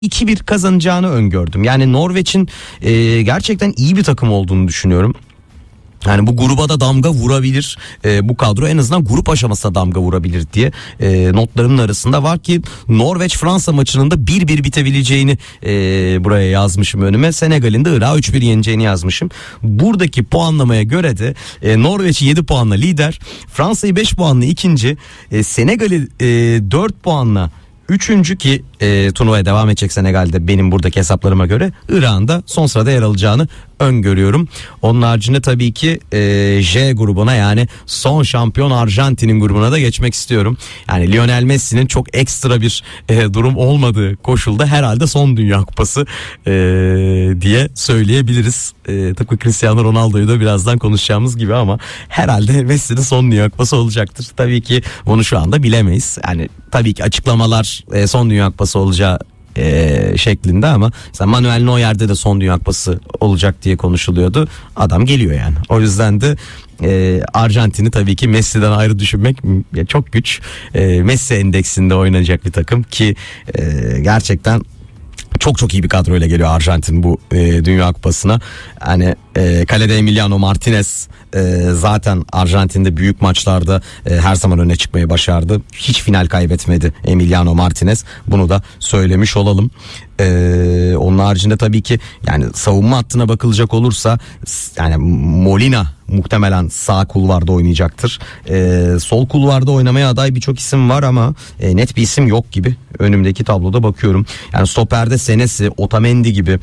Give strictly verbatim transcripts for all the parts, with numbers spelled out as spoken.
iki bir kazanacağını öngördüm. Yani Norveç'in e, gerçekten iyi bir takım olduğunu düşünüyorum. Yani bu gruba da damga vurabilir, e, bu kadro en azından grup aşamasına damga vurabilir diye e, notlarımın arasında var ki Norveç Fransa maçının da bir bir bitebileceğini e, buraya yazmışım önüme. Senegal'in de Irak'ı üç bir yeneceğini yazmışım. Buradaki puanlamaya göre de e, Norveç yedi puanla lider, Fransa'yı beş puanla ikinci, e, Senegal'i e, dört puanla üçüncü ki e, turnuvaya devam edecek Senegal'de benim buradaki hesaplarıma göre, Irak'ın da son sırada yer alacağını öngörüyorum. Onun haricinde tabii ki e, J grubuna, yani son şampiyon Arjantin'in grubuna da geçmek istiyorum. Yani Lionel Messi'nin çok ekstra bir e, durum olmadığı koşulda herhalde son Dünya Kupası e, diye söyleyebiliriz. E, tıpkı Cristiano Ronaldo'yu da birazdan konuşacağımız gibi, ama herhalde Messi'nin son Dünya Kupası olacaktır. Tabii ki bunu şu anda bilemeyiz. Yani tabii ki açıklamalar e, son Dünya Kupası olacağı Ee, şeklinde, ama mesela Manuel Neuer'de de son Dünya Kupası olacak diye konuşuluyordu. Adam geliyor yani. O yüzden de e, Arjantin'i tabii ki Messi'den ayrı düşünmek ya çok güç. E, Messi endeksinde oynayacak bir takım ki e, gerçekten çok çok iyi bir kadroyla geliyor Arjantin bu e, Dünya Kupası'na. Hani e, kalede Emiliano Martinez e, zaten Arjantin'de büyük maçlarda e, her zaman öne çıkmayı başardı. Hiç final kaybetmedi Emiliano Martinez. Bunu da söylemiş olalım. Ee, onun haricinde tabii ki yani savunma hattına bakılacak olursa, yani Molina muhtemelen sağ kulvarda oynayacaktır. Ee, sol kulvarda oynamaya aday birçok isim var ama e, net bir isim yok gibi önümdeki tabloda bakıyorum. Yani stoperde Senesi, Otamendi gibi,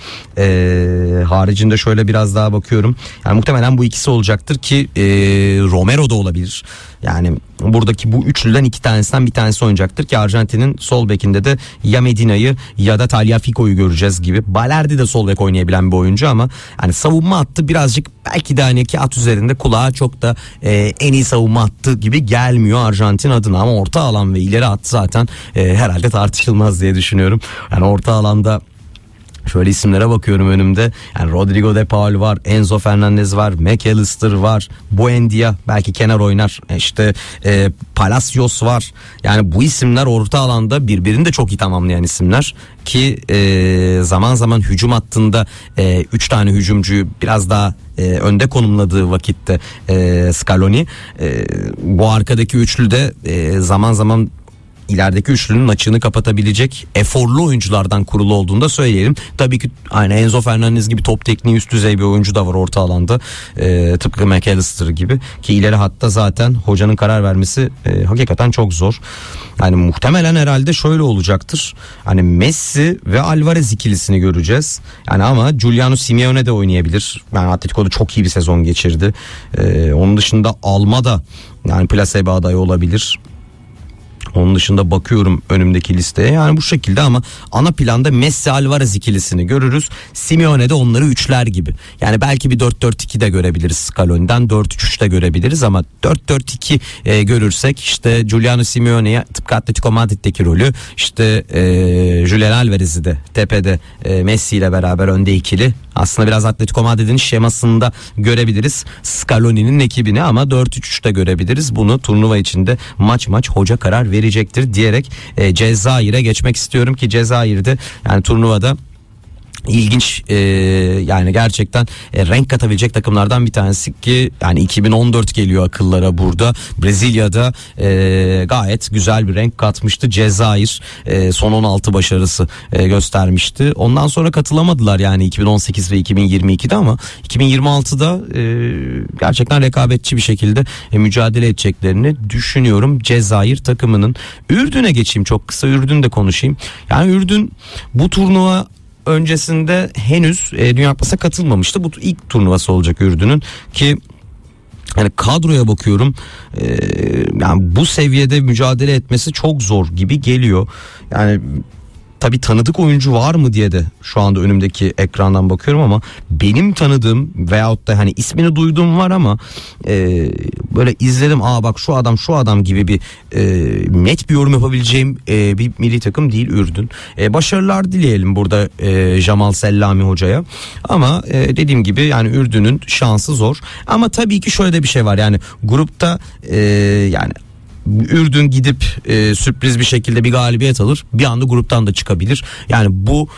e, haricinde şöyle biraz daha bakıyorum. Yani muhtemelen bu ikisi olacaktır ki e, Romero da olabilir. Yani buradaki bu üçlüden iki tanesinden bir tanesi oynayacaktır ki Arjantin'in sol bekinde de ya Medina'yı ya da Tagliafico'yu göreceğiz gibi. Balerdi de sol bek oynayabilen bir oyuncu, ama hani savunma hattı birazcık belki de hani kağıt üzerinde kulağa çok da e, en iyi savunma hattı gibi gelmiyor Arjantin adına, ama orta alan ve ileri hattı zaten e, herhalde tartışılmaz diye düşünüyorum. Yani orta alanda şöyle isimlere bakıyorum önümde. Yani Rodrigo de Paul var, Enzo Fernandez var, McAllister var, Buendia belki kenar oynar. İşte e, Palacios var. Yani bu isimler orta alanda birbirini de çok iyi tamamlayan isimler ki e, zaman zaman hücum hattında e, üç tane hücumcuyu biraz daha e, önde konumladığı vakitte e, Scaloni e, bu arkadaki üçlü de e, zaman zaman ilerideki üçlünün açığını kapatabilecek eforlu oyunculardan kurulu olduğunu da söyleyelim. Tabii ki aynı Enzo Fernandez gibi top tekniği üst düzey bir oyuncu da var orta alanda. Ee, tıpkı McAllister gibi ki ileri hatta zaten hocanın karar vermesi e, hakikaten çok zor. Yani muhtemelen herhalde şöyle olacaktır. Hani Messi ve Alvarez ikilisini göreceğiz. Yani ama Giuliano Simeone de oynayabilir. Yani Atletico'da çok iyi bir sezon geçirdi. Ee, onun dışında Almada yani plasebo adayı olabilir. Onun dışında bakıyorum önümdeki listeye, yani bu şekilde, ama ana planda Messi Alvarez ikilisini görürüz. Simeone de onları üçler gibi. Yani belki bir dört dört iki de görebiliriz Scaloni'den, dört üç üç de görebiliriz, ama dört dört iki e, görürsek işte Giuliano Simeone'ye tıpkı Atletico Madrid'deki rolü, işte e, Julian Alvarez'i de tepede e, Messi ile beraber önde ikili. Aslında biraz Atletico Madrid'in şemasında görebiliriz Scaloni'nin ekibini, ama dört üç üçte görebiliriz. Bunu turnuva içinde maç maç hoca karar verecektir diyerek e, Cezayir'e geçmek istiyorum ki Cezayir'de yani turnuvada İlginç e, yani gerçekten e, renk katabilecek takımlardan bir tanesi ki yani iki bin on dört geliyor akıllara burada. Brezilya'da e, gayet güzel bir renk katmıştı Cezayir, e, son on altı başarısı e, göstermişti. Ondan sonra katılamadılar yani iki bin on sekiz ve iki bin yirmi ikide, ama iki bin yirmi altıda e, gerçekten rekabetçi bir şekilde e, mücadele edeceklerini düşünüyorum Cezayir takımının. Ürdün'e geçeyim, çok kısa Ürdün'de konuşayım. Yani Ürdün bu turnuva öncesinde henüz e, Dünya Kupası'na katılmamıştı. Bu ilk turnuvası olacak Ürdün'ün ki yani kadroya bakıyorum, e, yani bu seviyede mücadele etmesi çok zor gibi geliyor. Yani tabii tanıdık oyuncu var mı diye de şu anda önümdeki ekrandan bakıyorum, ama benim tanıdığım veyahut da hani ismini duyduğum var, ama e, böyle izledim, aa bak şu adam şu adam gibi bir e, net bir yorum yapabileceğim e, bir milli takım değil Ürdün. E, başarılar dileyelim burada e, Jamal Sellami hocaya, ama e, dediğim gibi yani Ürdün'ün şansı zor. Ama tabii ki şöyle de bir şey var, yani grupta e, yani Ürdün gidip e, sürpriz bir şekilde bir galibiyet alır, bir anda gruptan da çıkabilir. Yani bu